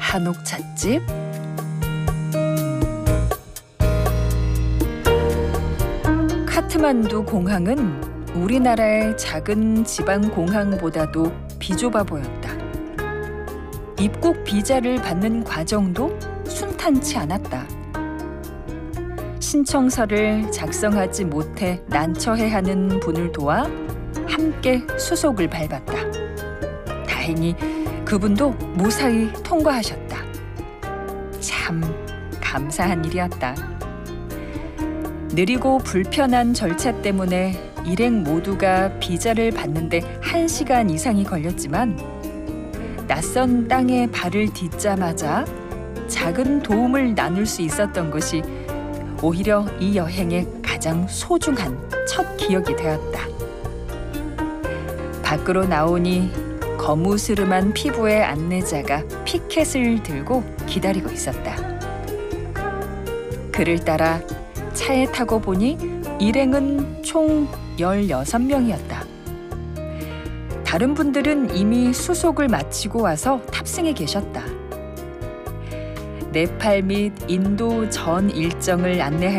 한옥 찻집. 카트만두 공항은 우리나라의 작은 지방 공항보다도 비좁아 보였다. 입국 비자를 받는 과정도 순탄치 않았다. 신청서를 작성하지 못해 난처해하는 분을 도와 함께 수속을 밟았다. 다행히 그분도 무사히 통과하셨다. 참 감사한 일이었다. 느리고 불편한 절차 때문에 일행 모두가 비자를 받는데 1시간 이상이 걸렸지만 낯선 땅에 발을 딛자마자 작은 도움을 나눌 수 있었던 것이 오히려 이 여행의 가장 소중한 첫 기억이 되었다. 밖으로 나오니 거무스름한 피부의 안내자가 피켓을 들고 기다리고 있었다. 그를 따라 차에 타고 보니 일행은 총 16명이었다. 다른 분들은 이미 수속을 마치고 와서 탑승해 계셨다. 네팔 및 인도 전 일정을 안내할